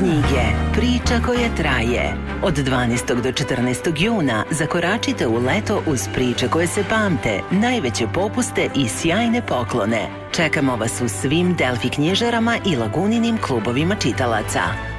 knjige Priča koja traje. Od 12. do 14. juna zakoračite u leto uz priče koje se pamte, najveće popuste i sjajne poklone. Čekamo vas u svim Delfi knjižarama i Laguninim klubovima čitalaca.